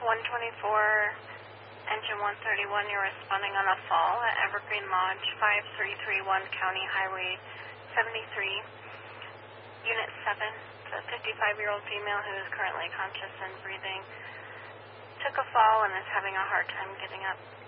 124, engine 131, you're responding on a fall at Evergreen Lodge, 5331 County Highway 73. Unit 7, it's a 55-year-old female who is currently conscious and breathing. Took a fall and is having a hard time getting up.